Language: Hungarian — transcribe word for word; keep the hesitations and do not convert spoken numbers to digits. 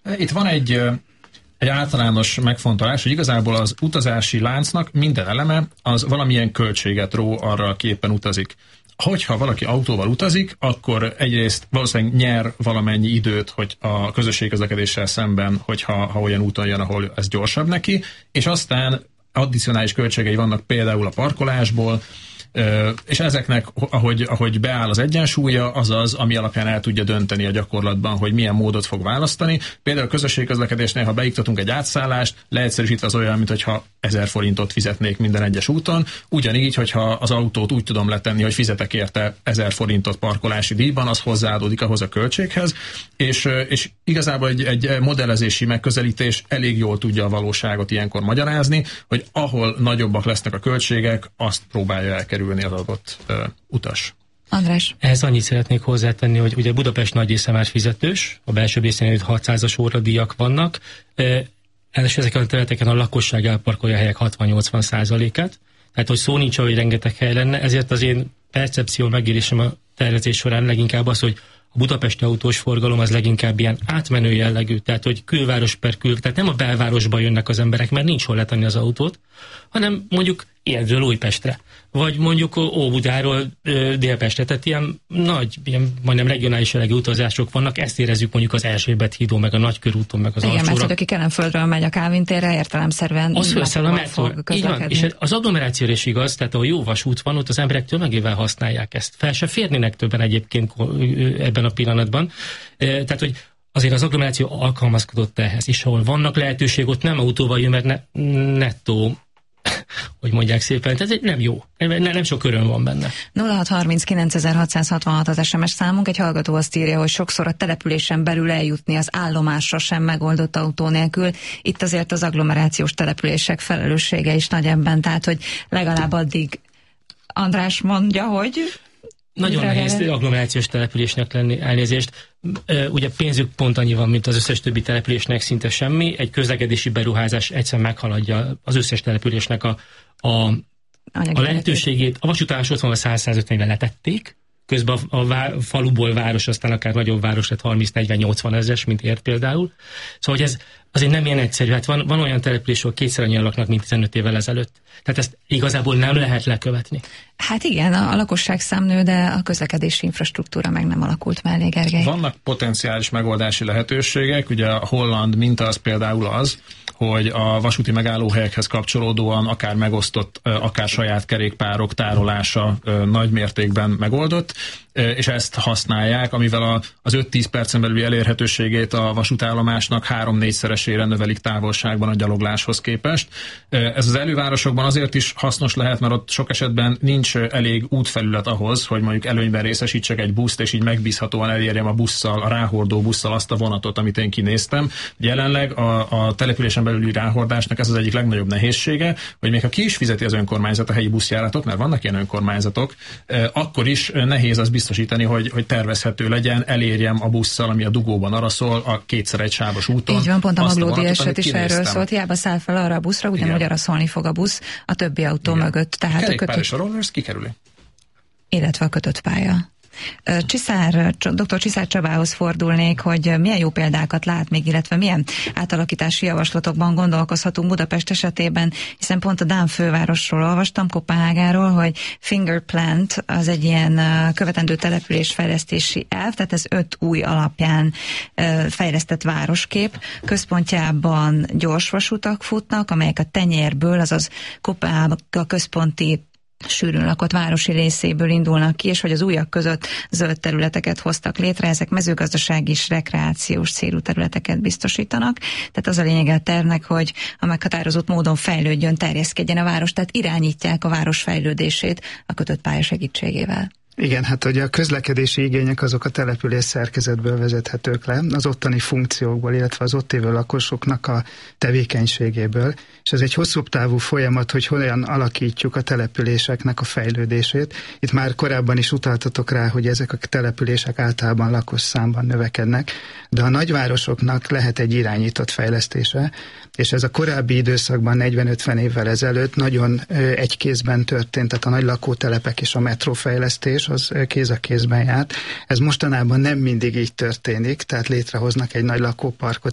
Itt van egy, egy általános megfontolás, hogy igazából az utazási láncnak minden eleme az valamilyen költséget ró arra, aki éppen utazik. Hogyha valaki autóval utazik, akkor egyrészt valószínűleg nyer valamennyi időt, hogy a közösségi közlekedéssel szemben, hogyha ha olyan úton jön, ahol ez gyorsabb neki, és aztán addicionális költségei vannak például a parkolásból, és ezeknek, ahogy, ahogy beáll az egyensúlya, az az, ami alapján el tudja dönteni a gyakorlatban, hogy milyen módot fog választani. Például a közösségi közlekedésnél, ha beiktatunk egy átszállást, leegyszerűsítve az olyan, mintha ezer forintot fizetnék minden egyes úton. Ugyanígy, hogyha az autót úgy tudom letenni, hogy fizetek érte ezer forintot parkolási díjban, az hozzáadódik ahhoz a költséghez, és, és igazából egy, egy modellezési megközelítés elég jól tudja a valóságot ilyenkor magyarázni, hogy ahol nagyobbak lesznek a költségek, azt próbálja elkerülni az adott uh, utas. András? Ehhez annyit szeretnék hozzátenni, hogy ugye Budapest nagy része már fizetős, a belső részén hatszázas óradíjak vannak, és ezeken a területeken a lakosság elparkolja a helyek hatvan-nyolcvan százalékát, tehát hogy szó nincs, hogy rengeteg hely lenne, ezért az én percepció megérésem a tervezés során leginkább az, hogy a budapesti autós forgalom az leginkább ilyen átmenő jellegű, tehát hogy külváros per kül, tehát nem a belvárosba jönnek az emberek, mert nincs hol letenni az autót, hanem mondjuk Érről Újpestre, vagy mondjuk Óbudáról Délpestre, tehát ilyen nagy, ilyen majdnem regionális jellegű utazások vannak, ezt érezzük mondjuk az Erzsébet hídon, meg a Nagykörúton, meg az Alsóra. Igen, mert aki Kelenföldről megy a Kálvin térre, értelemszerűen az felszáll a metró. Így van, és az agglomerációra is igaz, tehát ahol jó vasút van, ott az emberek tömegével használják ezt. Fel se férnének többen egyébként ebben a pillanatban. Tehát, hogy azért az agglomeráció alkalmazkodott ehhez, és ahol vannak lehetőség, ott nem autóval jön, mert ne, nettó, hogy mondják szépen, tehát nem jó. Nem, nem sok öröm van benne. nulla hat harminc kilencezer-hatszázhatvanhat az es em es számunk, egy hallgató azt írja, hogy sokszor a településen belül eljutni az állomásra sem megoldott autó nélkül. Itt azért az agglomerációs települések felelőssége is nagy ebben, tehát hogy legalább addig András mondja, hogy... Nagyon nehéz agglomerációs településnek lenni, elnézést. Ugye pénzük pont annyi van, mint az összes többi településnek, szinte semmi. Egy közlekedési beruházás egyszerűen meghaladja az összes településnek a, a, a lehetőségét. A vasútállás ott van a száz-százötvenre letették, közben a, a vá, faluból város, aztán akár nagyobb város lett harminc-negyven-nyolcvan ezres, mint Ért például. Szóval, hogy ez azért nem ilyen egyszerű. Hát van, van olyan település, ahol kétszer annyian laknak, mint tizenöt évvel ezelőtt. Tehát ezt igazából nem lehet lekövetni. Hát igen, a, a lakosságszám nő, de a közlekedési infrastruktúra meg nem alakult mellé, Gergely. Vannak potenciális megoldási lehetőségek, ugye a holland minta az például az, hogy a vasúti megállóhelyekhez kapcsolódóan akár megosztott, akár saját kerékpárok tárolása nagy mértékben megoldott, és ezt használják, amivel az öt-tíz percen belüli elérhetőségét a vasútállomásnak három-négyszeresére növelik távolságban a gyalogláshoz képest. Ez az elővárosokban azért is hasznos lehet, mert ott sok esetben nincs elég útfelület ahhoz, hogy mondjuk előnyben részesítsek egy buszt, és így megbízhatóan elérjem a busszal, a ráhordó busszal azt a vonatot, amit én kinéztem. Jelenleg a, a településen belüli ráhordásnak ez az egyik legnagyobb nehézsége, hogy még ha ki is fizeti az önkormányzat a helyi buszjáratot, mert vannak ilyen önkormányzatok, akkor is nehéz az biztosítani, hogy, hogy tervezhető legyen, elérjem a busszal, ami a dugóban araszol, a kétszer egy sávos úton. Így van, pont a Maglódi eset is erről szólt, hiába száll fel arra a buszra, ugyanúgy araszolni fog a busz a többi autó igen. mögött. Tehát a kerékpár és a rollers kikerüli. Illetve a kötött pálya. Csiszár, doktor Csiszár Csabához fordulnék, hogy milyen jó példákat lát még, illetve milyen átalakítási javaslatokban gondolkozhatunk Budapest esetében, hiszen pont a dán fővárosról olvastam, Koppenhágáról, hogy Fingerplant az egy ilyen követendő településfejlesztési elv, tehát ez öt új alapján fejlesztett városkép. Központjában gyorsvasutak futnak, amelyek a tenyérből, azaz Koppenhága központi sűrűn lakott városi részéből indulnak ki, és hogy az újak között zöld területeket hoztak létre, ezek mezőgazdasági és rekreációs célú területeket biztosítanak. Tehát az a lényege a tervnek, hogy a meghatározott módon fejlődjön, terjeszkedjen a város, tehát irányítják a város fejlődését a kötött pálya segítségével. Igen, hát ugye a közlekedési igények azok a település szerkezetből vezethetők le, az ottani funkciókból, illetve az ott élő lakosoknak a tevékenységéből, és ez egy hosszúbb távú folyamat, hogy hogyan alakítjuk a településeknek a fejlődését. Itt már korábban is utaltatok rá, hogy ezek a települések általában lakos számban növekednek, de a nagyvárosoknak lehet egy irányított fejlesztése, és ez a korábbi időszakban negyven-ötven évvel ezelőtt nagyon egy kézben történt, tehát a nagy lakótelepek és a metrófejlesztés az kéz a kézben járt. Ez mostanában nem mindig így történik, tehát létrehoznak egy nagy lakóparkot,